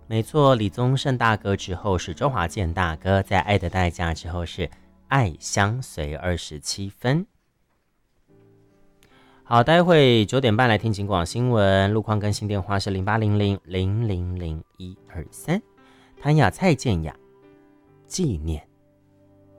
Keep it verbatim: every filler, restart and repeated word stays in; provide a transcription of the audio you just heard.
没错，李宗盛大哥之后是周华健大哥，在《爱的代价》之后是《爱相随二十七分》。好，待会九点半来听警广新闻，路况更新电话是零八零零零零零一二三。谭雅蔡健雅纪念。